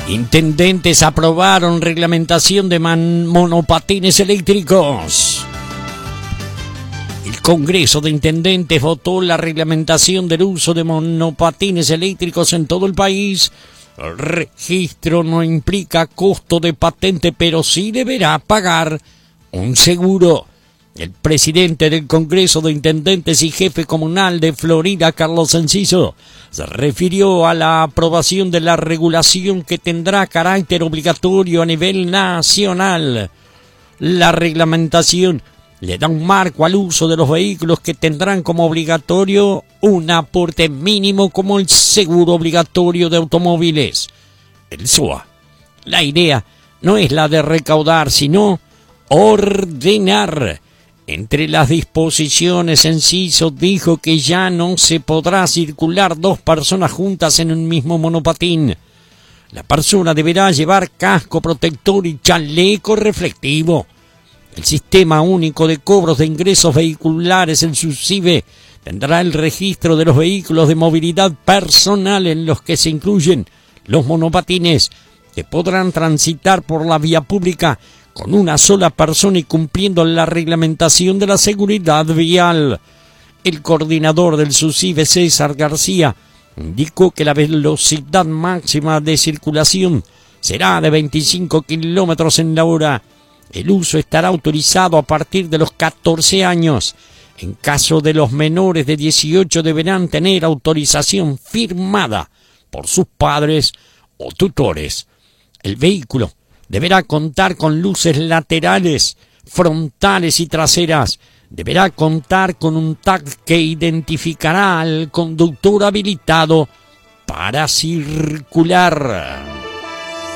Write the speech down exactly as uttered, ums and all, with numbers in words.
Intendentes aprobaron reglamentación de man- monopatines eléctricos. El Congreso de Intendentes votó la reglamentación del uso de monopatines eléctricos en todo el país. El registro no implica costo de patente, pero sí deberá pagar un seguro. El presidente del Congreso de Intendentes y jefe comunal de Florida, Carlos Enciso, se refirió a la aprobación de la regulación que tendrá carácter obligatorio a nivel nacional. La reglamentación le da un marco al uso de los vehículos que tendrán como obligatorio un aporte mínimo como el seguro obligatorio de automóviles, el S O A. La idea no es la de recaudar, sino ordenar. Entre las disposiciones, Enciso dijo que ya no se podrá circular dos personas juntas en un mismo monopatín. La persona deberá llevar casco protector y chaleco reflectivo. El Sistema Único de Cobros de Ingresos Vehiculares, el SUSIVE, tendrá el registro de los vehículos de movilidad personal en los que se incluyen los monopatines, que podrán transitar por la vía pública con una sola persona y cumpliendo la reglamentación de la seguridad vial. El coordinador del SUSIVE, César García, indicó que la velocidad máxima de circulación será de veinticinco kilómetros en la hora. El uso estará autorizado a partir de los catorce años. En caso de los menores de dieciocho deberán tener autorización firmada por sus padres o tutores. El vehículo deberá contar con luces laterales, frontales y traseras. Deberá contar con un tag que identificará al conductor habilitado para circular.